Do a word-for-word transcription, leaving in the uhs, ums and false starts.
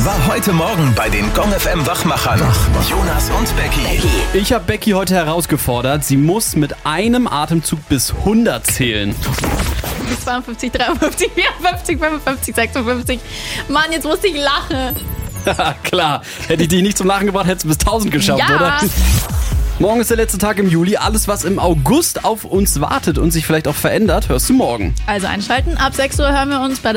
war heute Morgen bei den Gong F M Wachmachern. Wachmach. Jonas und Becky. Ich habe Becky heute herausgefordert. Sie muss mit einem Atemzug bis hundert zählen. zweiundfünfzig, dreiundfünfzig, vierundfünfzig, fünfundfünfzig, sechsundfünfzig. Mann, jetzt musste ich lachen. Klar, hätte ich dich nicht zum Lachen gebracht, hättest du bis tausend geschafft, Ja. oder? Morgen ist der letzte Tag im Juli. Alles, was im August auf uns wartet und sich vielleicht auch verändert, hörst du morgen. Also einschalten. Ab sechs Uhr hören wir uns bei der